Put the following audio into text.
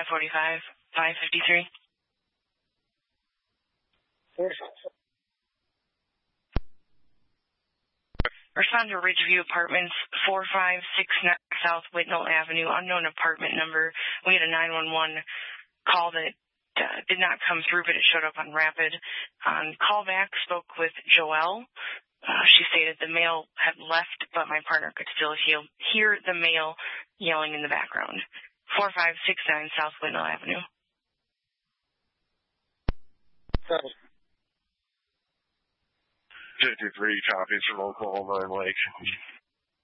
545, 553. Respond to Ridgeview Apartments, 4569 South Whitnell Avenue, unknown apartment number. We had a 911 call that did not come through, but it showed up on Rapid. On callback, spoke with Joelle. She stated the male had left, but my partner could still hear the male yelling in the background. 4569 South Whitnell Avenue. 53 copies from Oklahoma and Lake.